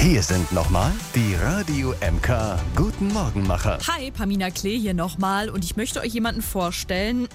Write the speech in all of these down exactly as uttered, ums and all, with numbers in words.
Hier sind nochmal die Radio M K Guten Morgenmacher. Hi, Pamina Klee hier nochmal und ich möchte euch jemanden vorstellen.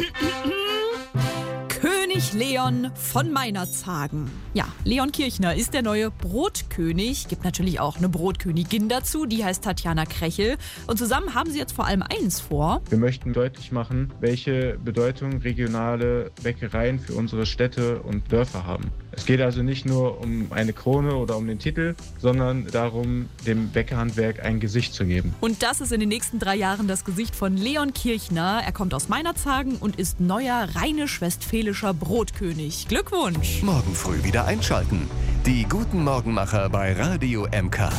König Leon von Meinerzhagen. Ja, Leon Kirchner ist der neue Brotkönig. Gibt natürlich auch eine Brotkönigin dazu, die heißt Tatjana Krechel. Und zusammen haben sie jetzt vor allem eins vor. Wir möchten deutlich machen, welche Bedeutung regionale Bäckereien für unsere Städte und Dörfer haben. Es geht also nicht nur um eine Krone oder um den Titel, sondern darum, dem Bäckerhandwerk ein Gesicht zu geben. Und das ist in den nächsten drei Jahren das Gesicht von Leon Kirchner. Er kommt aus Meinerzhagen und ist neuer rheinisch-westfälischer Brotkönig. Glückwunsch! Morgen früh wieder einschalten. Die Guten Morgenmacher bei Radio M K.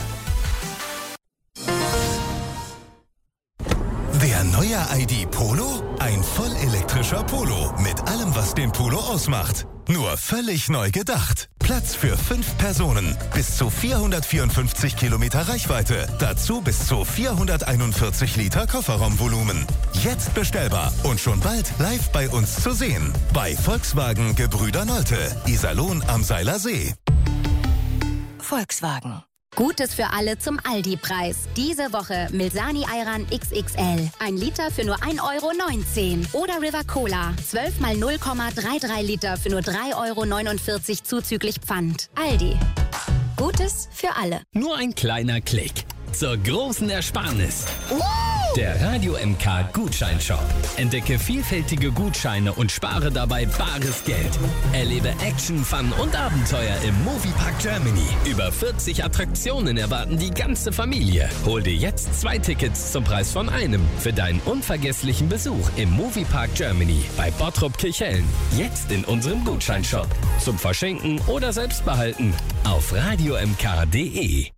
Der neue I D Polo? Ein vollelektrischer Polo mit allem, was den Polo ausmacht. Nur völlig neu gedacht. Platz für fünf Personen. Bis zu vierhundertvierundfünfzig Kilometer Reichweite. Dazu bis zu vierhunderteinundvierzig Liter Kofferraumvolumen. Jetzt bestellbar und schon bald live bei uns zu sehen. Bei Volkswagen Gebrüder Nolte. Iserlohn am Seiler See. Volkswagen. Gutes für alle zum Aldi-Preis. Diese Woche Milsani Ayran X X L. Ein Liter für nur ein Euro neunzehn. Oder River Cola. zwölf mal null Komma dreiunddreißig Liter für nur drei Euro neunundvierzig zuzüglich Pfand. Aldi. Gutes für alle. Nur ein kleiner Klick zur großen Ersparnis. Der Radio M K Gutscheinshop. Entdecke vielfältige Gutscheine und spare dabei bares Geld. Erlebe Action, Fun und Abenteuer im Moviepark Germany. Über vierzig Attraktionen erwarten die ganze Familie. Hol dir jetzt zwei Tickets zum Preis von einem für deinen unvergesslichen Besuch im Moviepark Germany bei Bottrop Kirchhellen. Jetzt in unserem Gutscheinshop. Zum Verschenken oder selbst behalten auf radio m k punkt d e.